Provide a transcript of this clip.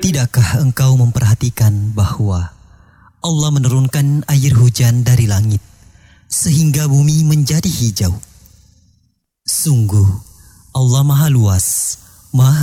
Tidakkah engkau memperhatikan bahwa Allah menurunkan air hujan dari langit sehingga bumi menjadi hijau? Sungguh, Allah Maha Luas, Maha